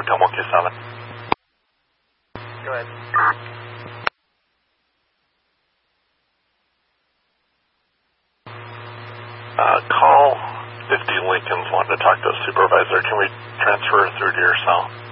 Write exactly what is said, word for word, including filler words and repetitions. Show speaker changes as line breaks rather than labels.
Hotel Monkey seven.
Go ahead.
Uh, call fifty Lincoln's wanting to talk to a supervisor. Can we transfer through to your cell?